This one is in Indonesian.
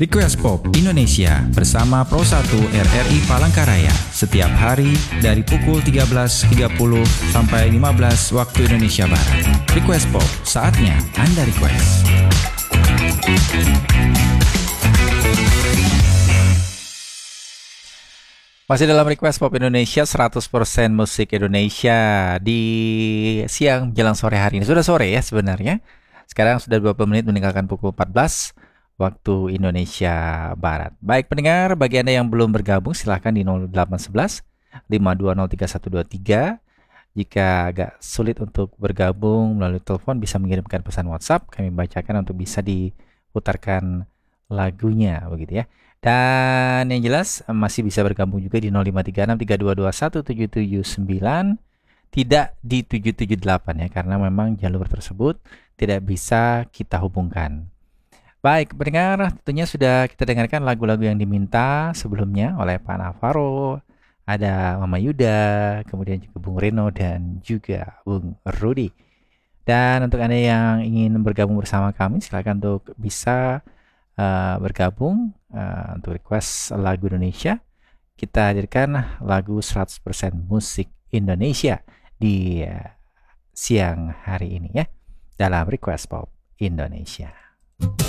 Request Pop Indonesia bersama Pro 1 RRI Palangkaraya setiap hari dari pukul 13.30 sampai 15 waktu Indonesia Barat. Request Pop, saatnya Anda request. Masih dalam Request Pop Indonesia, 100% musik Indonesia di siang jelang sore hari ini. Sudah sore ya sebenarnya. Sekarang sudah 20 menit meninggalkan pukul 14 waktu Indonesia Barat. Baik pendengar, bagi Anda yang belum bergabung silahkan di 0811 5203123. Jika agak sulit untuk bergabung melalui telepon, bisa mengirimkan pesan WhatsApp. Kami bacakan untuk bisa diputarkan lagunya begitu ya. Dan yang jelas masih bisa bergabung juga di 053632217779, tidak di 778 ya, karena memang jalur tersebut tidak bisa kita hubungkan. Baik, pendengar, tentunya sudah kita dengarkan lagu-lagu yang diminta sebelumnya oleh Pak Navarro, ada Mama Yuda, kemudian juga Bung Reno dan juga Bung Rudi. Dan untuk Anda yang ingin bergabung bersama kami, silakan untuk bisa bergabung untuk request lagu Indonesia. Kita hadirkan lagu 100% musik Indonesia di siang hari ini ya, dalam Request Pop Indonesia.